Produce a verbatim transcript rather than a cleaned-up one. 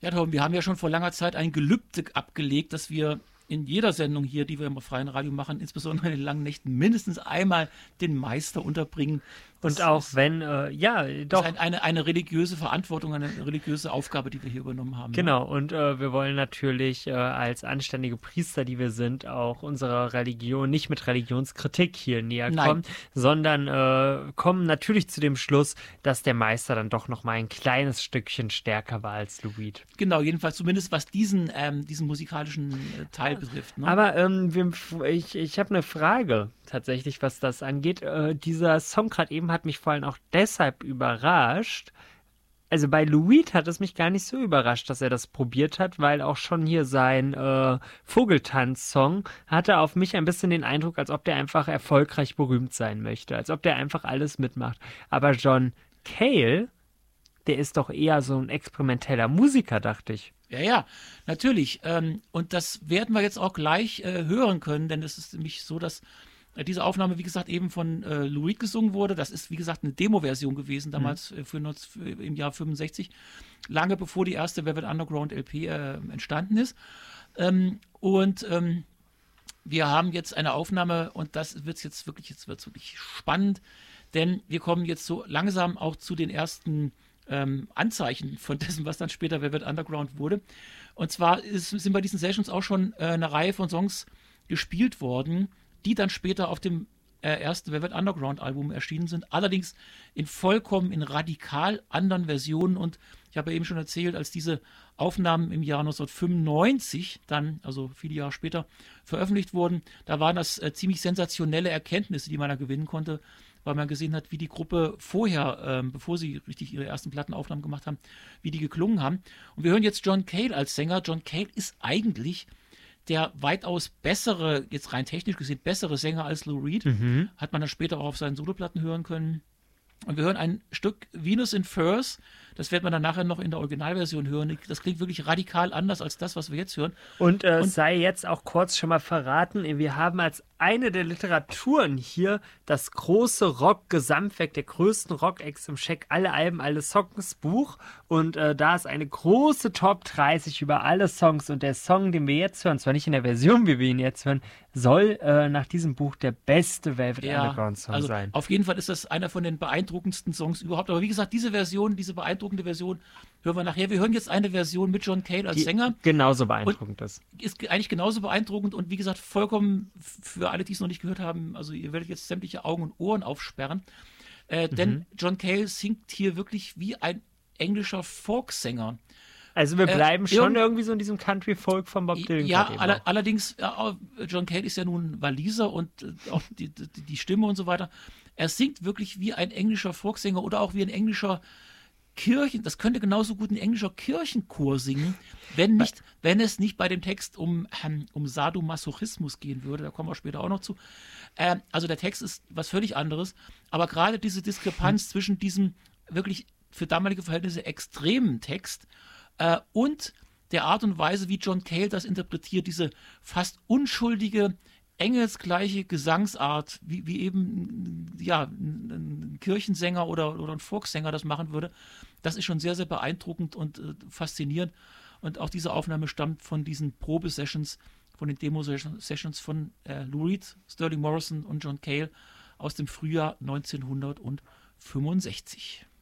Ja, Tom, wir haben ja schon vor langer Zeit ein Gelübde abgelegt, dass wir in jeder Sendung hier, die wir im freien Radio machen, insbesondere in den langen Nächten, mindestens einmal den Meister unterbringen. Das Und auch ist, wenn, äh, ja, das doch. ist ein, eine, eine religiöse Verantwortung, eine religiöse Aufgabe, die wir hier übernommen haben. Genau, Ne? und äh, wir wollen natürlich äh, als anständige Priester, die wir sind, auch unserer Religion nicht mit Religionskritik hier näher Nein. kommen, sondern äh, kommen natürlich zu dem Schluss, dass der Meister dann doch noch mal ein kleines Stückchen stärker war als Lou Reed. Genau, jedenfalls zumindest was diesen, ähm, diesen musikalischen äh, Teil betrifft. Ne? Aber ähm, wir, ich, ich habe eine Frage tatsächlich, was das angeht. Äh, dieser Song gerade eben hat mich vor allem auch deshalb überrascht. Also bei Lou Reed hat es mich gar nicht so überrascht, dass er das probiert hat, weil auch schon hier sein äh, Vogeltanz-Song hatte auf mich ein bisschen den Eindruck, als ob der einfach erfolgreich berühmt sein möchte, als ob der einfach alles mitmacht. Aber John Cale, der ist doch eher so ein experimenteller Musiker, dachte ich. Ja, ja, natürlich. Ähm, und das werden wir jetzt auch gleich äh, hören können, denn es ist nämlich so, dass äh, diese Aufnahme, wie gesagt, eben von äh, Lou Reed gesungen wurde. Das ist, wie gesagt, eine Demo-Version gewesen, damals mhm. äh, für, für, im Jahr fünfundsechzig, lange bevor die erste Velvet Underground L P äh, entstanden ist. Ähm, und ähm, wir haben jetzt eine Aufnahme und das wird jetzt wirklich, jetzt wird's wirklich spannend, denn wir kommen jetzt so langsam auch zu den ersten Ähm, Anzeichen von dessen, was dann später Velvet Underground wurde. Und zwar ist, sind bei diesen Sessions auch schon äh, eine Reihe von Songs gespielt worden, die dann später auf dem äh, ersten Velvet Underground Album erschienen sind. Allerdings in vollkommen, in radikal anderen Versionen. Und ich habe ja eben schon erzählt, als diese Aufnahmen im Jahr neunzehnhundertfünfundneunzig dann, also viele Jahre später, veröffentlicht wurden, da waren das äh, ziemlich sensationelle Erkenntnisse, die man da gewinnen konnte, weil man gesehen hat, wie die Gruppe vorher, ähm, bevor sie richtig ihre ersten Plattenaufnahmen gemacht haben, wie die geklungen haben. Und wir hören jetzt John Cale als Sänger. John Cale ist eigentlich der weitaus bessere, jetzt rein technisch gesehen, bessere Sänger als Lou Reed. Mhm. Hat man dann später auch auf seinen Soloplatten hören können. Und wir hören ein Stück Venus in Furs. Das wird man dann nachher noch in der Originalversion hören. Das klingt wirklich radikal anders als das, was wir jetzt hören. Und es äh, sei jetzt auch kurz schon mal verraten, wir haben als eine der Literaturen hier das große Rock-Gesamtwerk, der größten Rock-Acts im Scheck, alle Alben, alle Songs Buch. Und äh, da ist eine große Top dreißig über alle Songs. Und der Song, den wir jetzt hören, zwar nicht in der Version, wie wir ihn jetzt hören, soll äh, nach diesem Buch der beste Velvet ja, Underground Song also sein. Auf jeden Fall ist das einer von den beeindruckendsten Songs überhaupt. Aber wie gesagt, diese Version, diese beeindruckende Version, hören wir nachher. Wir hören jetzt eine Version mit John Cale als Die Sänger. Genauso beeindruckend ist. Ist eigentlich genauso beeindruckend und wie gesagt, vollkommen für alle, die es noch nicht gehört haben, also ihr werdet jetzt sämtliche Augen und Ohren aufsperren. Äh, mhm. Denn John Cale singt hier wirklich wie ein englischer Folksänger. Also wir bleiben äh, schon irg- irgendwie so in diesem Country-Folk von Bob Dylan. Ja, aller, allerdings, ja, John Cale ist ja nun Waliser und äh, auch die, die, die Stimme und so weiter. Er singt wirklich wie ein englischer Folksänger oder auch wie ein englischer Kirchen, das könnte genauso gut ein englischer Kirchenchor singen, wenn nicht, wenn es nicht bei dem Text um, um Sadomasochismus gehen würde. Da kommen wir später auch noch zu. Äh, also der Text ist was völlig anderes, aber gerade diese Diskrepanz hm. zwischen diesem wirklich für damalige Verhältnisse extremen Text äh, und der Art und Weise, wie John Cale das interpretiert, diese fast unschuldige, engelsgleiche Gesangsart, wie, wie eben ja, ein Kirchensänger oder, oder ein Folksänger das machen würde, das ist schon sehr, sehr beeindruckend und äh, faszinierend. Und auch diese Aufnahme stammt von diesen Probe-Sessions, von den Demo-Sessions von äh, Lou Reed, Sterling Morrison und John Cale aus dem Frühjahr neunzehnhundertfünfundsechzig.